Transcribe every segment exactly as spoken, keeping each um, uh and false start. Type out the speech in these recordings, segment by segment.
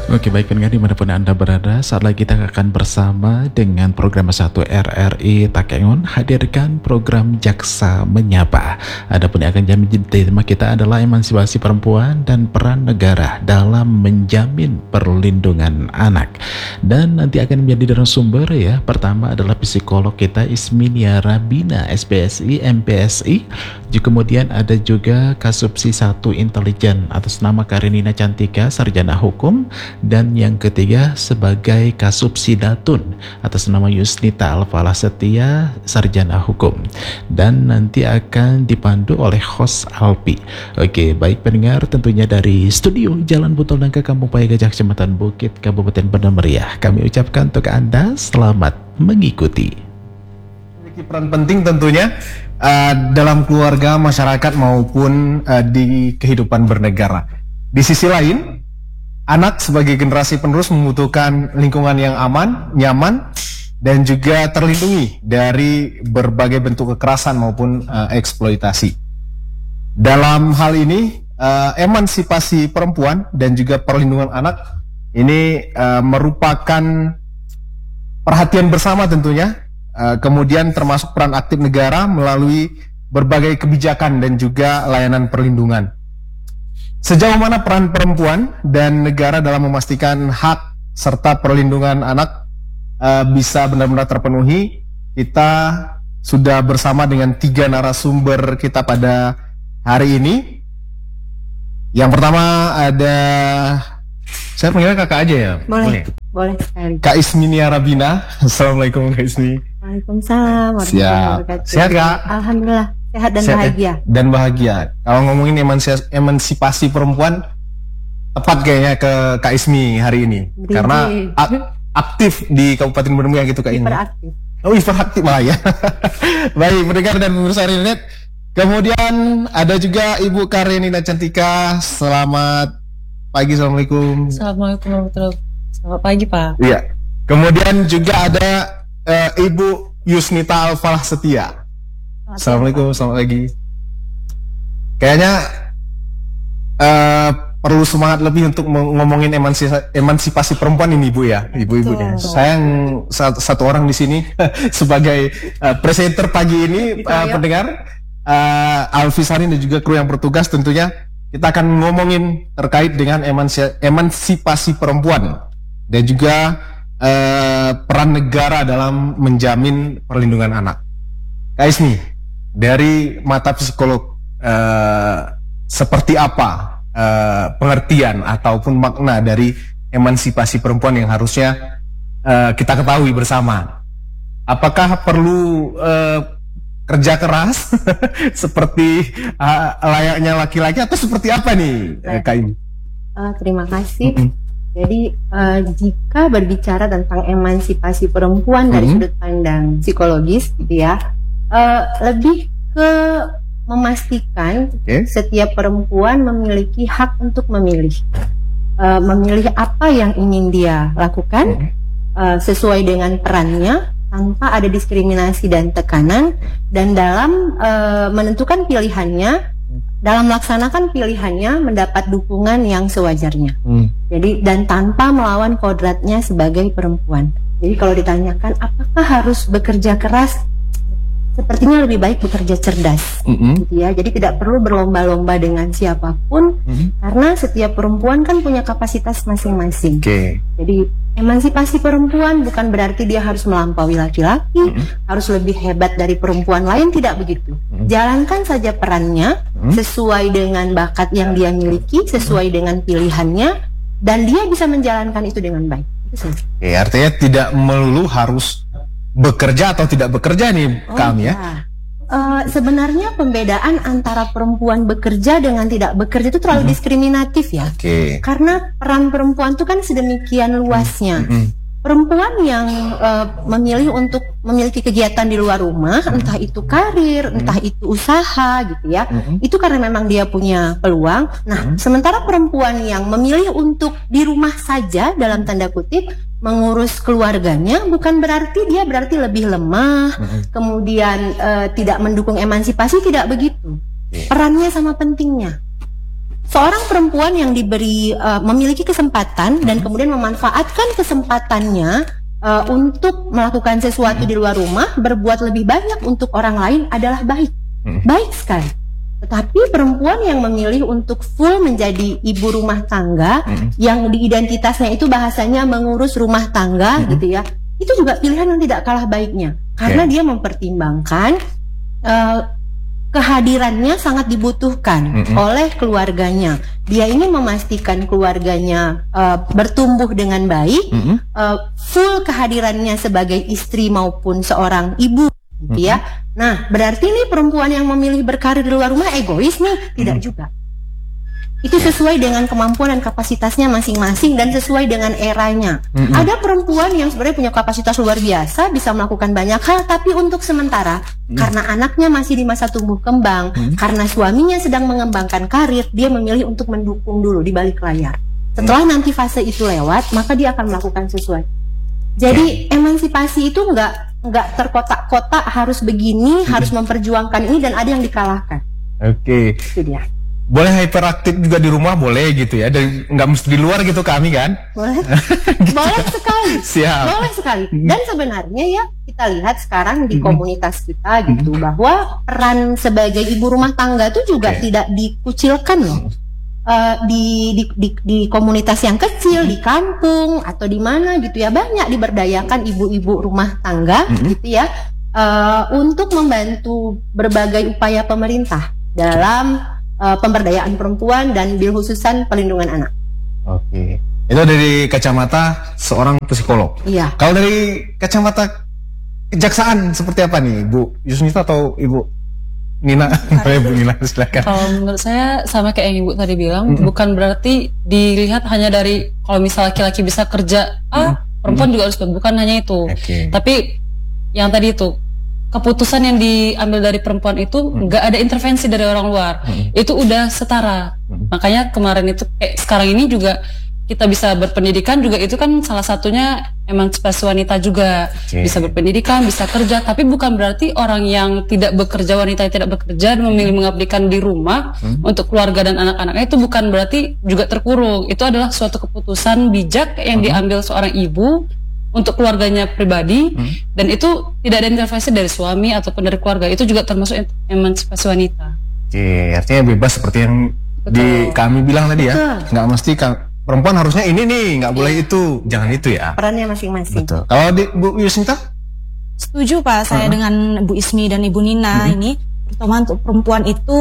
Oke, baik pendengar dimanapun Anda berada, saat lagi kita akan bersama dengan program satu R R I Takengon hadirkan program Jaksa Menyapa. Adapun yang akan menjadi tema kita adalah emansipasi perempuan dan peran negara dalam menjamin perlindungan anak. Dan nanti akan menjadi narasumber ya. Pertama adalah psikolog kita Isminia Rabina, S P S I, M P S I. Kemudian ada juga Kasubsi satu Intelijen atas nama Karenina Cantika, sarjana hukum. Dan yang ketiga sebagai Kasubsi Datun atas nama Yusnita Alfalah Setia, sarjana hukum. Dan nanti akan dipandu oleh host Alpi. Oke, baik pendengar, tentunya dari studio Jalan Buntol Nangka, Kampung Paya Gajah, Kecamatan Bukit, Kabupaten Bandar Meriah, kami ucapkan untuk Anda selamat mengikuti. Memiliki peran penting tentunya uh, dalam keluarga, masyarakat maupun uh, di kehidupan bernegara. Di sisi lain, anak sebagai generasi penerus membutuhkan lingkungan yang aman, nyaman, dan juga terlindungi dari berbagai bentuk kekerasan maupun uh, eksploitasi. Dalam hal ini, uh, emansipasi perempuan dan juga perlindungan anak ini uh, merupakan perhatian bersama tentunya. Uh, kemudian termasuk peran aktif negara melalui berbagai kebijakan dan juga layanan perlindungan. Sejauh mana peran perempuan dan negara dalam memastikan hak serta perlindungan anak uh, bisa benar-benar terpenuhi, kita sudah bersama dengan tiga narasumber kita pada hari ini. Yang pertama ada, saya panggilnya kakak aja ya? Boleh, boleh sekali. Kak Isminia Rabina. Assalamualaikum Kak Ismi. Waalaikumsalam. Siap. Sehat Kak? Alhamdulillah, sehat dan Sehat bahagia. Dan bahagia. Kalau ngomongin emansipasi, emansipasi perempuan, tepat kayaknya ke Kak Ismi hari ini. Didi. Karena ak- aktif di Kabupaten Bandar Meriah gitu Kak Ismi. Hiperaktif. Oh, hiperaktif malah ya. Baik, pendengar dan pemirsa Internet. Kemudian ada juga Ibu Karenina Cantika. Selamat pagi, assalamualaikum. Assalamualaikum warahmatullahi wabarakatuh. Selamat pagi Pak. Iya. Kemudian juga ada uh, Ibu Yusnita Alfalah Setia. Assalamualaikum, selamat pagi. Kayaknya uh, perlu semangat lebih untuk ngomongin emansipasi, emansipasi perempuan ini Bu ya, ibu-ibu deh. Saya yang satu, satu orang di sini sebagai uh, presenter pagi ini, uh, pendengar, uh, Alfi Sari dan juga kru yang bertugas tentunya kita akan ngomongin terkait dengan emansi, emansipasi perempuan dan juga uh, peran negara dalam menjamin perlindungan anak. Kak Ismi, dari mata psikolog, uh, seperti apa uh, pengertian ataupun makna dari emansipasi perempuan yang harusnya uh, kita ketahui bersama? Apakah perlu uh, kerja keras seperti uh, layaknya laki-laki atau seperti apa nih, uh, Kak Ismi? Uh, terima kasih. Mm-hmm. Jadi uh, jika berbicara tentang emansipasi perempuan mm-hmm. dari sudut pandang psikologis, gitu ya. Uh, lebih ke memastikan okay. setiap perempuan memiliki hak untuk memilih, uh, memilih apa yang ingin dia lakukan okay. uh, sesuai dengan perannya tanpa ada diskriminasi dan tekanan, dan dalam uh, menentukan pilihannya, dalam melaksanakan pilihannya mendapat dukungan yang sewajarnya. Hmm. Jadi dan tanpa melawan kodratnya sebagai perempuan. Jadi kalau ditanyakan apakah harus bekerja keras, sepertinya lebih baik bekerja cerdas, mm-hmm. gitu ya. Jadi tidak perlu berlomba-lomba dengan siapapun, mm-hmm. karena setiap perempuan kan punya kapasitas masing-masing. Okay. Jadi emansipasi perempuan bukan berarti dia harus melampaui laki-laki, mm-hmm. harus lebih hebat dari perempuan lain, tidak begitu. Mm-hmm. Jalankan saja perannya mm-hmm. sesuai dengan bakat yang dia miliki, sesuai mm-hmm. dengan pilihannya, dan dia bisa menjalankan itu dengan baik. Itu saja. Okay, artinya tidak melulu harus bekerja atau tidak bekerja nih oh, kami ya. ya. Uh, sebenarnya pembedaan antara perempuan bekerja dengan tidak bekerja itu terlalu mm-hmm. diskriminatif ya. Okay. Karena peran perempuan itu kan sedemikian luasnya. Mm-hmm. Perempuan yang uh, memilih untuk memiliki kegiatan di luar rumah, mm-hmm. entah itu karir, mm-hmm. entah itu usaha gitu ya. Mm-hmm. Itu karena memang dia punya peluang. Nah, mm-hmm. sementara perempuan yang memilih untuk di rumah saja dalam tanda kutip mengurus keluarganya, bukan berarti dia berarti lebih lemah, mm-hmm. kemudian uh, tidak mendukung emansipasi, tidak begitu. Perannya sama pentingnya. seorang perempuan yang diberi uh, memiliki kesempatan dan kemudian memanfaatkan kesempatannya uh, untuk melakukan sesuatu di luar rumah, berbuat lebih banyak untuk orang lain adalah baik, baik sekali. Tetapi perempuan yang memilih untuk full menjadi ibu rumah tangga, yang di identitasnya itu bahasanya mengurus rumah tangga, gitu ya, itu juga pilihan yang tidak kalah baiknya, karena Okay. dia mempertimbangkan uh, kehadirannya sangat dibutuhkan Mm-mm. oleh keluarganya. Dia ingin memastikan keluarganya uh, bertumbuh dengan baik, Mm-mm. uh, full kehadirannya sebagai istri maupun seorang ibu, gitu ya. Nah, berarti nih perempuan yang memilih berkarir di luar rumah egois nih? Tidak juga. Itu sesuai dengan kemampuan dan kapasitasnya masing-masing dan sesuai dengan eranya. Mm-mm. Ada perempuan yang sebenarnya punya kapasitas luar biasa, bisa melakukan banyak hal, tapi untuk sementara, karena anaknya masih di masa tumbuh kembang, karena suaminya sedang mengembangkan karir, dia memilih untuk mendukung dulu di balik layar. Setelah nanti fase itu lewat, maka dia akan melakukan sesuatu. Jadi emansipasi itu enggak enggak terkotak-kotak harus begini, harus memperjuangkan ini, dan ada yang dikalahkan. Oke. Itu dia. Boleh hyperaktif juga di rumah, boleh gitu ya. Dan nggak mesti di luar gitu kami kan. Boleh? Boleh sekali. Siap. Boleh sekali. Dan sebenarnya ya, kita lihat sekarang di komunitas kita gitu, bahwa peran sebagai ibu rumah tangga itu juga Oke. tidak dikucilkan loh. Eh, di, di, di, di komunitas yang kecil, di kampung atau di mana gitu ya, banyak diberdayakan ibu-ibu rumah tangga gitu ya, eh, untuk membantu berbagai upaya pemerintah dalam eh, pemberdayaan perempuan dan bil khususan pelindungan anak. Oke. Itu dari kacamata seorang psikolog. Iya. Kalau dari kacamata kejaksaan seperti apa nih, Bu Yusnita atau Ibu Nina? Boleh Bu Nina, silakan. Kalau menurut saya sama kayak yang Ibu tadi bilang, bukan berarti dilihat hanya dari kalau misal laki-laki bisa kerja, ah perempuan juga harus, bukan hanya itu. Oke. Tapi yang tadi itu, keputusan yang diambil dari perempuan itu nggak ada intervensi dari orang luar, itu udah setara. Makanya kemarin itu kayak sekarang ini juga kita bisa berpendidikan juga, itu kan salah satunya emansipasi wanita juga. Oke. Bisa berpendidikan, bisa kerja, tapi bukan berarti orang yang tidak bekerja, wanita yang tidak bekerja dan memilih mengabdikan di rumah untuk keluarga dan anak-anaknya, itu bukan berarti juga terkurung. Itu adalah suatu keputusan bijak yang diambil seorang ibu untuk keluarganya pribadi, dan itu tidak ada intervensi dari suami ataupun dari keluarga. Itu juga termasuk emansipasi wanita. Oke, artinya bebas seperti yang di kami bilang tadi ya. Betul. Nggak mesti ka- perempuan harusnya ini nih, nggak boleh itu, jangan itu ya. Perannya masing-masing. Betul. Kalau di Bu Yusnita? Setuju Pak, saya dengan Bu Ismi dan Ibu Nina ini, terutama untuk perempuan itu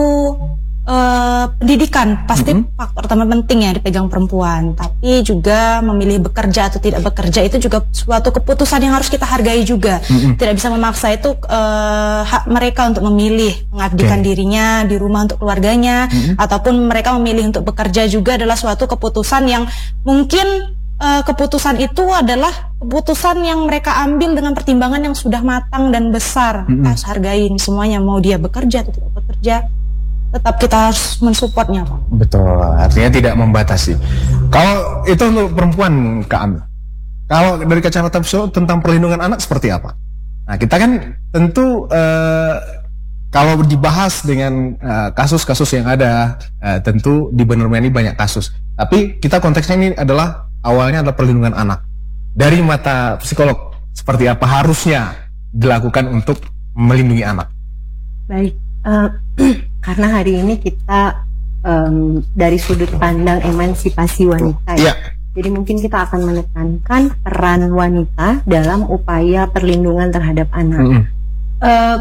eh, pendidikan pasti faktor utama penting ya dipegang perempuan, tapi juga memilih bekerja atau tidak bekerja itu juga suatu keputusan yang harus kita hargai juga. Tidak bisa memaksa, itu eh, hak mereka untuk memilih mengabdikan Oke. dirinya di rumah untuk keluarganya, ataupun mereka memilih untuk bekerja juga adalah suatu keputusan yang mungkin eh, keputusan itu adalah keputusan yang mereka ambil dengan pertimbangan yang sudah matang dan besar. Kita harus hargain semuanya, mau dia bekerja atau tidak bekerja, tetap kita harus mensupportnya Pak. Betul, artinya tidak membatasi. Kalau itu untuk perempuan, Kak Amel. Kalau dari kacamata psikolog tentang perlindungan anak seperti apa? Nah, kita kan tentu eh, kalau dibahas dengan eh, kasus-kasus yang ada, eh, tentu di Bener Meni banyak kasus. Tapi kita konteksnya ini adalah awalnya adalah perlindungan anak. Dari mata psikolog, seperti apa harusnya dilakukan untuk melindungi anak? Baik, eh, karena hari ini kita em, dari sudut pandang emansipasi wanita ya. Iya. Jadi mungkin kita akan menekankan peran wanita dalam upaya perlindungan terhadap anak. Mm-mm. Eh,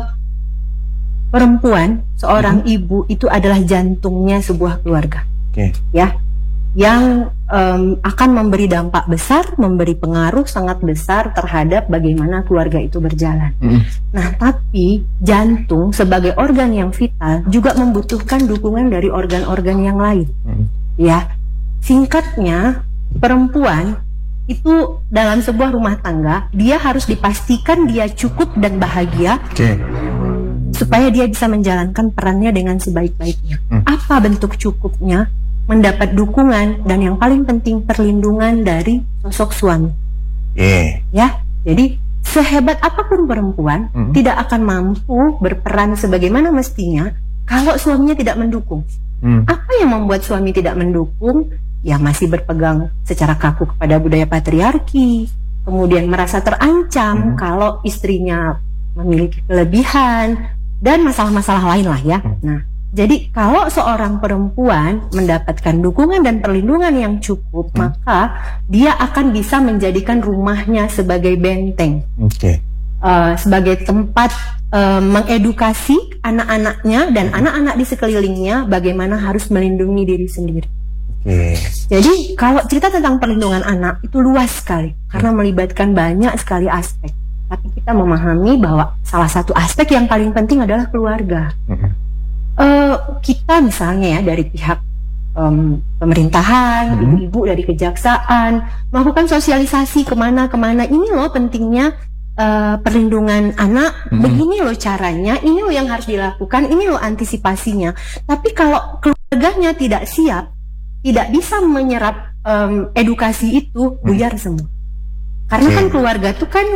perempuan, seorang ibu itu adalah jantungnya sebuah keluarga, Oke. ya, yang em, akan memberi dampak besar, memberi pengaruh sangat besar terhadap bagaimana keluarga itu berjalan. Mm-mm. Nah, tapi jantung sebagai organ yang vital juga membutuhkan dukungan dari organ-organ yang lain. Mm. Ya, singkatnya, perempuan itu dalam sebuah rumah tangga, dia harus dipastikan dia cukup dan bahagia Oke. supaya dia bisa menjalankan perannya dengan sebaik-baiknya. Hmm. Apa bentuk cukupnya? Mendapat dukungan dan yang paling penting perlindungan dari sosok suami. Oke. Ya, jadi sehebat apapun perempuan Hmm. tidak akan mampu berperan sebagaimana mestinya kalau suaminya tidak mendukung. Hmm. Apa yang membuat suami tidak mendukung? Ya masih berpegang secara kaku kepada budaya patriarki, kemudian merasa terancam Hmm. kalau istrinya memiliki kelebihan dan masalah-masalah lain lah ya. Hmm. Nah, jadi kalau seorang perempuan mendapatkan dukungan dan perlindungan yang cukup, Hmm. maka dia akan bisa menjadikan rumahnya sebagai benteng, Oke. uh, sebagai tempat uh, mengedukasi anak-anaknya dan anak-anak di sekelilingnya bagaimana harus melindungi diri sendiri. Oke. Jadi kalau cerita tentang perlindungan anak itu luas sekali karena melibatkan banyak sekali aspek. Tapi kita memahami bahwa salah satu aspek yang paling penting adalah keluarga. Mm-mm. Eh, kita misalnya ya dari pihak em, pemerintahan, Hmm. ibu-ibu dari kejaksaan melakukan sosialisasi kemana-kemana. Ini loh pentingnya eh, perlindungan anak. Hmm. Begini loh caranya. Ini loh yang harus dilakukan. Ini loh antisipasinya. Tapi kalau keluarganya tidak siap, tidak bisa menyerap em, edukasi itu, buyar semua. Karena Oke. kan keluarga itu kan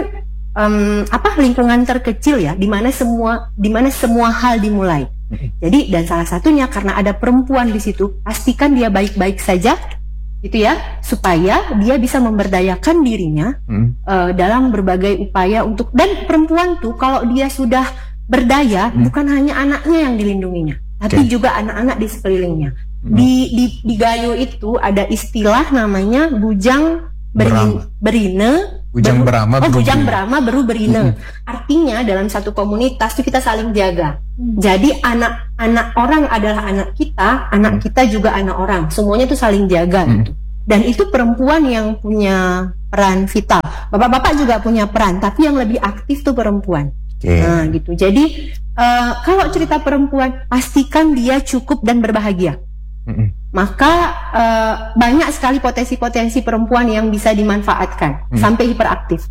em, apa lingkungan terkecil ya, di mana semua di mana semua hal dimulai. Jadi dan salah satunya karena ada perempuan di situ, pastikan dia baik-baik saja, gitu ya, supaya dia bisa memberdayakan dirinya Hmm. eh, dalam berbagai upaya untuk dan perempuan tuh kalau dia sudah berdaya, Hmm. bukan hanya anaknya yang dilindunginya, tapi Oke. juga anak-anak di sekelilingnya. Hmm. Di, di di Gayo itu ada istilah namanya bujang berin, berine. Bujang beru- Brahma, Oh, beru bujang berine. Brahma beru berine. Artinya dalam satu komunitas itu kita saling jaga. Jadi anak-anak orang adalah anak kita, anak kita juga anak orang. Semuanya itu saling jaga Hmm. gitu. Dan itu perempuan yang punya peran vital. Bapak-bapak juga punya peran, tapi yang lebih aktif tuh perempuan. Oke. Nah, gitu. Jadi eh, kalau cerita perempuan, pastikan dia cukup dan berbahagia. Mm-mm. Maka eh, banyak sekali potensi-potensi perempuan yang bisa dimanfaatkan sampai hiperaktif.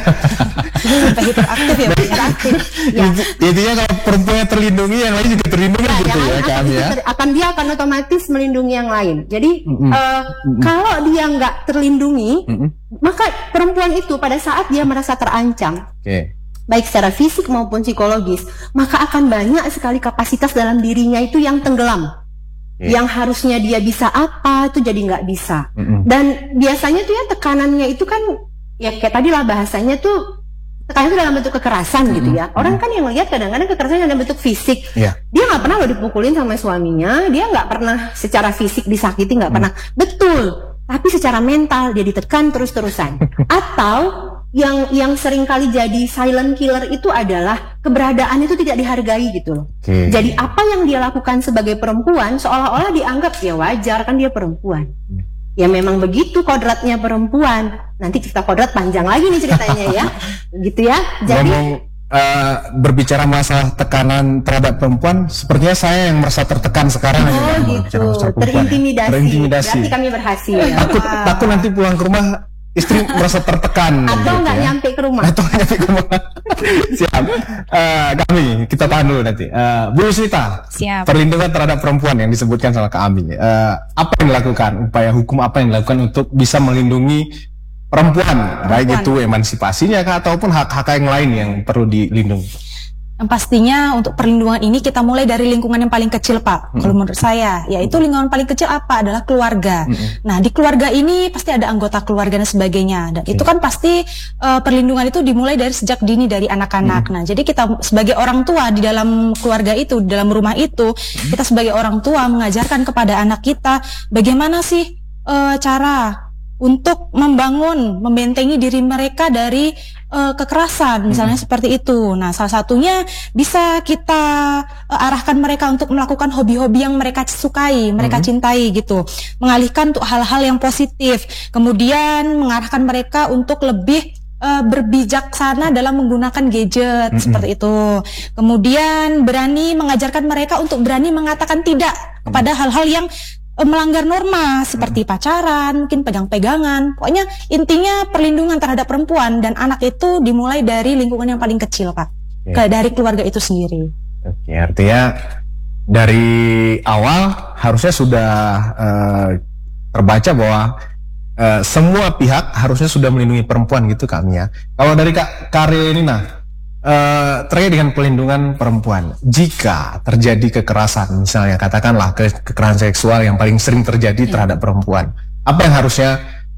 Sampai hiperaktif ya, Pak. Hiperaktif. Ya. Intinya kalau perempuannya terlindungi, yang lain juga terlindungi Ya, gitu yang ya, lain akan, kami ya. ter- akan dia akan otomatis melindungi yang lain. Jadi Mm-mm. eh, kalau dia nggak terlindungi, Mm-mm. maka perempuan itu pada saat dia merasa terancam, Oke. baik secara fisik maupun psikologis, maka akan banyak sekali kapasitas dalam dirinya itu yang tenggelam. Oke. Yang harusnya dia bisa apa itu jadi nggak bisa. Mm-mm. Dan biasanya tuh ya tekanannya itu kan ya kayak tadi lah bahasanya tuh tekanan itu dalam bentuk kekerasan gitu ya. Orang kan yang lihat kadang-kadang kekerasan dalam bentuk fisik. Iya. Dia nggak pernah loh dipukulin sama suaminya, dia nggak pernah secara fisik disakiti, nggak pernah. Betul. Tapi secara mental dia ditekan terus-terusan. Atau yang yang sering kali jadi silent killer itu adalah keberadaan itu tidak dihargai gitu loh. Oke. Jadi apa yang dia lakukan sebagai perempuan seolah-olah dianggap ya wajar, kan dia perempuan. Ya memang begitu kodratnya perempuan. Nanti cerita kodrat panjang lagi nih ceritanya ya. Gitu ya. Jadi Ngomong eh, berbicara masalah tekanan terhadap perempuan, sepertinya saya yang merasa tertekan sekarang. oh ya, gitu, bicara masalah perempuan. terintimidasi. Terintimidasi. Berarti kami berhasil. Takut, takut nanti pulang ke rumah istri merasa tertekan. Atau gitu nggak ya. nyampe ke rumah. Atau nggak nyampe ke rumah. Siap. Eh, kami kita tahan dulu nanti. Eh, Bu Yusnita, Siap. perlindungan terhadap perempuan yang disebutkan sama Kak Ami. Eh, apa yang dilakukan? Upaya hukum apa yang dilakukan untuk bisa melindungi perempuan, baik itu emansipasinya kah ataupun hak-hak yang lain yang perlu dilindungi? Yang pastinya untuk perlindungan ini kita mulai dari lingkungan yang paling kecil, Pak. Kalau menurut saya, yaitu lingkungan paling kecil apa adalah keluarga. Nah, di keluarga ini pasti ada anggota keluarga dan sebagainya. Dan itu kan pasti eh, perlindungan itu dimulai dari sejak dini dari anak-anak. Nah, jadi kita sebagai orang tua di dalam keluarga itu, di dalam rumah itu, kita sebagai orang tua mengajarkan kepada anak kita bagaimana sih eh, cara untuk membangun, membentengi diri mereka dari uh, kekerasan, misalnya seperti itu. Nah, salah satunya bisa kita uh, arahkan mereka untuk melakukan hobi-hobi yang mereka sukai, mereka cintai gitu. Mengalihkan untuk hal-hal yang positif. Kemudian mengarahkan mereka untuk lebih uh, berbijaksana dalam menggunakan gadget, seperti itu. Kemudian berani mengajarkan mereka untuk berani mengatakan tidak kepada hal-hal yang melanggar norma seperti pacaran, mungkin pegang-pegangan. Pokoknya intinya perlindungan terhadap perempuan dan anak itu dimulai dari lingkungan yang paling kecil, Pak. Oke. Ke dari keluarga itu sendiri. Oke, artinya dari awal harusnya sudah eh, terbaca bahwa eh, semua pihak harusnya sudah melindungi perempuan gitu kami ya. Kalau dari Kak Karenina, Uh, terkait dengan pelindungan perempuan, jika terjadi kekerasan, misalnya katakanlah ke kekerasan seksual yang paling sering terjadi ya. terhadap perempuan, apa yang harusnya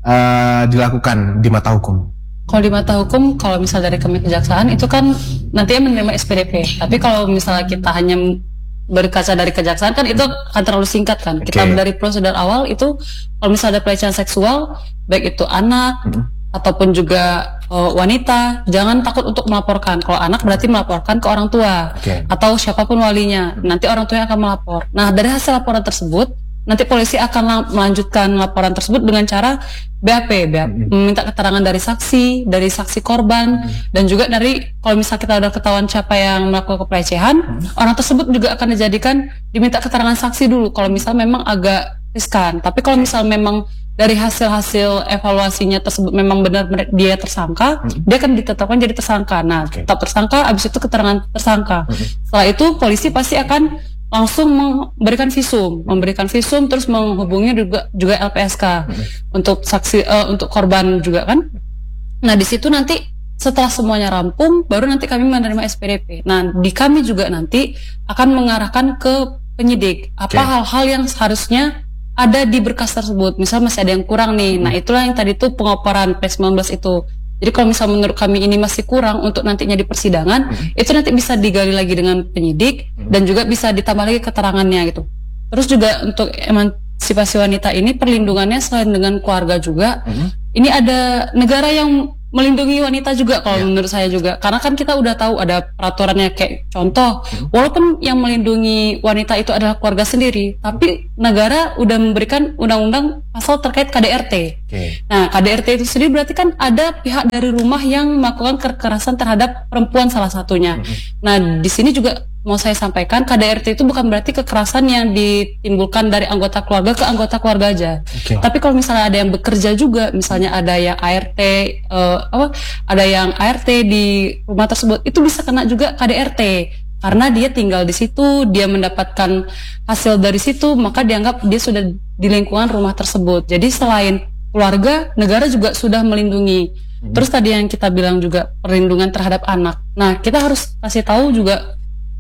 uh, dilakukan di mata hukum? Kalau di mata hukum, kalau misalnya dari kami kejaksaan itu kan nantinya menerima S P D P. Tapi kalau misalnya kita hanya berkaca dari kejaksaan kan itu akan terlalu singkat kan. Okay. Kita dari prosedur awal itu kalau misalnya ada pelecehan seksual, baik itu anak hmm. ataupun juga uh, wanita, jangan takut untuk melaporkan. Kalau anak berarti melaporkan ke orang tua okay. atau siapapun walinya. Nanti orang tuanya akan melapor. Nah, dari hasil laporan tersebut, nanti polisi akan melanjutkan laporan tersebut dengan cara B A P, B A P meminta keterangan dari saksi, dari saksi korban, hmm. dan juga dari kalau misalnya kita udah ketahuan siapa yang melakukan pelecehan, hmm. orang tersebut juga akan dijadikan diminta keterangan saksi dulu. Kalau misalnya memang agak riskan, tapi kalau misalnya memang dari hasil-hasil evaluasinya tersebut memang benar dia tersangka, hmm. dia akan ditetapkan jadi tersangka. Nah, okay. tetap tersangka, abis itu keterangan tersangka. Hmm. Setelah itu polisi pasti akan langsung memberikan visum, memberikan visum terus menghubungi juga juga L P S K hmm. untuk saksi uh, untuk korban juga kan. Nah, di situ nanti setelah semuanya rampung, baru nanti kami menerima S P D P. Nah, di kami juga nanti akan mengarahkan ke penyidik apa hal-hal okay. yang seharusnya ada di berkas tersebut, misal masih ada yang kurang nih. Hmm. Nah, itulah yang tadi tuh pengoporan P sembilan belas itu. Jadi kalau misal menurut kami ini masih kurang untuk nantinya di persidangan, hmm. itu nanti bisa digali lagi dengan penyidik hmm. dan juga bisa ditambah lagi keterangannya gitu. Terus juga untuk emansipasi wanita ini perlindungannya selain dengan keluarga juga, hmm. ini ada negara yang melindungi wanita juga kalau yeah. menurut saya juga, karena kan kita udah tahu ada peraturannya kayak contoh hmm. walaupun yang melindungi wanita itu adalah keluarga sendiri, tapi negara udah memberikan undang-undang pasal terkait K D R T. Okay. Nah, K D R T itu sendiri berarti kan ada pihak dari rumah yang melakukan kekerasan terhadap perempuan salah satunya. Hmm. Nah, di sini juga mau saya sampaikan K D R T itu bukan berarti kekerasan yang ditimbulkan dari anggota keluarga ke anggota keluarga aja. Okay. Tapi kalau misalnya ada yang bekerja juga, misalnya ada yang A R T, uh, apa, ada yang A R T di rumah tersebut, itu bisa kena juga K D R T karena dia tinggal di situ, dia mendapatkan hasil dari situ, maka dianggap dia sudah di lingkungan rumah tersebut. Jadi selain keluarga, negara juga sudah melindungi. Hmm. Terus tadi yang kita bilang juga perlindungan terhadap anak. Nah, kita harus kasih tahu juga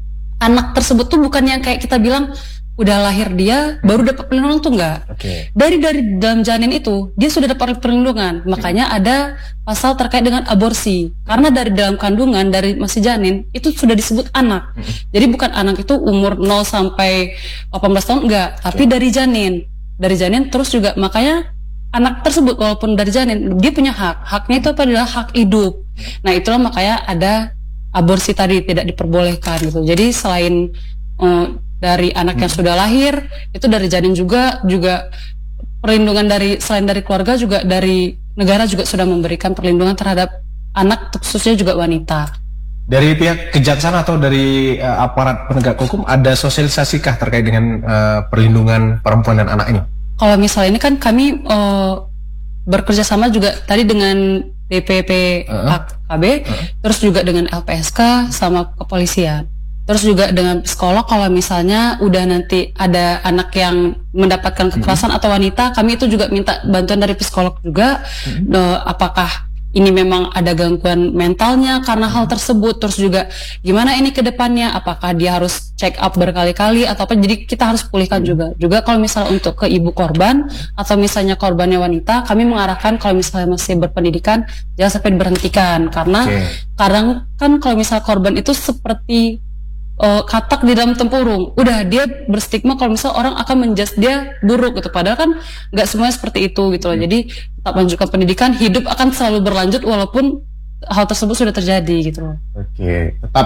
anak tersebut tuh bukan yang kayak kita bilang udah lahir dia baru dapat perlindungan tuh enggak. Okay. Dari dari dalam janin itu dia sudah dapat perlindungan. Makanya hmm. ada pasal terkait dengan aborsi. Karena dari dalam kandungan dari masih janin itu sudah disebut anak. Hmm. Jadi bukan anak itu umur nol sampai delapan belas tahun enggak, tapi okay. dari janin. Dari janin terus juga makanya anak tersebut walaupun dari janin dia punya hak. Haknya itu adalah hak hidup. Nah, itulah makanya ada aborsi tadi tidak diperbolehkan gitu. Jadi selain uh, dari anak yang sudah lahir, itu dari janin juga juga perlindungan dari selain dari keluarga juga dari negara juga sudah memberikan perlindungan terhadap anak khususnya juga wanita. Dari pihak kejaksaan atau dari uh, aparat penegak hukum ada sosialisasikah terkait dengan uh, perlindungan perempuan dan anak ini? Kalau misalnya ini kan kami uh, bekerja sama juga tadi dengan D P P uh-huh. K B, uh-huh. terus juga dengan L P S K sama kepolisian. Terus juga dengan psikolog kalau misalnya udah nanti ada anak yang mendapatkan kekerasan uh-huh. atau wanita, kami itu juga minta bantuan dari psikolog juga. Uh-huh. uh, apakah ini memang ada gangguan mentalnya karena hal tersebut, terus juga gimana ini ke depannya, apakah dia harus check up berkali-kali atau apa, jadi kita harus pulihkan juga. Juga kalau misalnya untuk ke ibu korban atau misalnya korbannya wanita, kami mengarahkan kalau misalnya masih berpendidikan jangan sampai diberhentikan karena okay. kadang kan kalau misalnya korban itu seperti uh, katak di dalam tempurung, udah dia berstigma kalau misalnya orang akan menjudge dia buruk gitu, padahal kan nggak semuanya seperti itu gitu loh. Hmm. Jadi tetap lanjutkan pendidikan, hidup akan selalu berlanjut walaupun hal tersebut sudah terjadi gitu loh. Oke, okay. tetap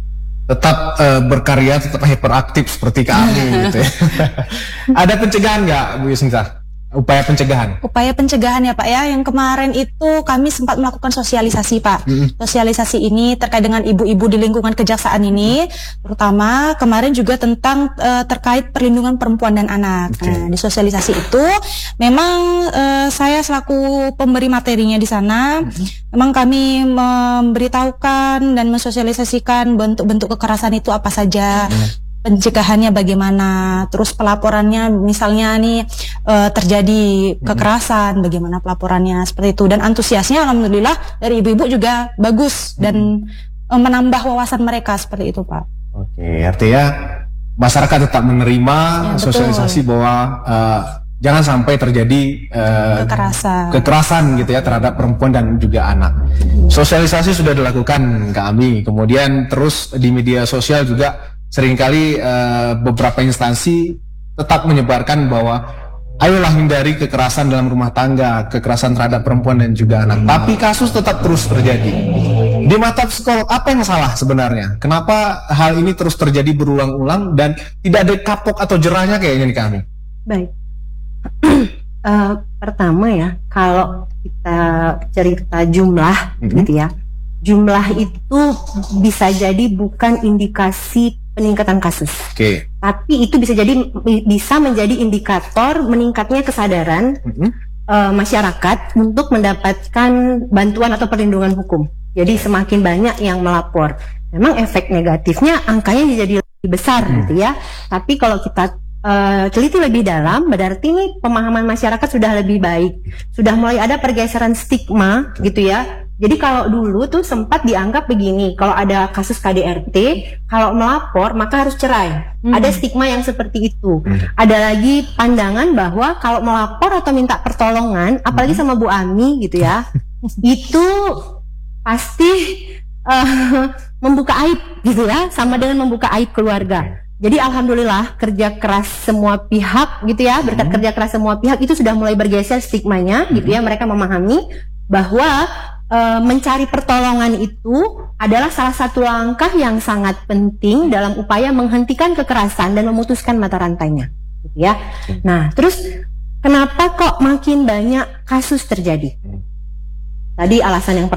tetap uh, berkarya, tetap hiperaktif seperti kami gitu ya. Ada pencegahan nggak Bu Yusnita? Upaya pencegahan? Upaya pencegahan ya Pak ya, yang kemarin itu kami sempat melakukan sosialisasi Pak. Mm-hmm. Sosialisasi ini terkait dengan ibu-ibu di lingkungan kejaksaan ini, terutama kemarin juga tentang uh, terkait perlindungan perempuan dan anak. Okay. Nah, di sosialisasi itu memang uh, saya selaku pemberi materinya di sana, mm-hmm. memang kami memberitahukan dan mensosialisasikan bentuk-bentuk kekerasan itu apa saja. Mm-hmm. Pencegahannya bagaimana, terus pelaporannya misalnya nih e, terjadi kekerasan, bagaimana pelaporannya seperti itu, dan antusiasnya alhamdulillah dari ibu-ibu juga bagus dan eh, menambah wawasan mereka seperti itu, Pak. Oke, artinya masyarakat tetap menerima Ya, betul. sosialisasi bahwa uh, jangan sampai terjadi uh, Kekerasan. kekerasan gitu ya terhadap perempuan dan juga anak. Sosialisasi sudah dilakukan kami, kemudian terus di media sosial juga seringkali uh, beberapa instansi tetap menyebarkan bahwa ayolah hindari kekerasan dalam rumah tangga, kekerasan terhadap perempuan dan juga anak. Tapi kasus tetap terus terjadi. Di mata psikolog, apa yang salah sebenarnya? Kenapa hal ini terus terjadi berulang-ulang dan tidak ada kapok atau jerahnya kayaknya di kami? Baik. Eh, pertama ya, kalau kita cerita jumlah, Mhm. gitu ya, jumlah itu bisa jadi bukan indikasi peningkatan kasus, Oke. tapi itu bisa jadi bisa menjadi indikator meningkatnya kesadaran Mhm. eh, masyarakat untuk mendapatkan bantuan atau perlindungan hukum. Jadi semakin banyak yang melapor, memang efek negatifnya angkanya jadi lebih besar, gitu ya. Tapi kalau kita eh, teliti lebih dalam, berarti ini pemahaman masyarakat sudah lebih baik, sudah mulai ada pergeseran stigma, gitu ya. Jadi kalau dulu tuh sempat dianggap begini, kalau ada kasus K D R T, kalau melapor maka harus cerai. Ada stigma yang seperti itu. Ada lagi pandangan bahwa kalau melapor atau minta pertolongan, apalagi sama Bu Ami gitu ya, itu pasti eh, membuka aib gitu ya, sama dengan membuka aib keluarga. Jadi alhamdulillah kerja keras semua pihak gitu ya, berkat kerja keras semua pihak itu sudah mulai bergeser stigmanya gitu ya, mereka memahami bahwa e, mencari pertolongan itu adalah salah satu langkah yang sangat penting dalam upaya menghentikan kekerasan dan memutuskan mata rantainya gitu ya. Nah, terus kenapa kok makin banyak kasus terjadi? Tadi alasan yang pertama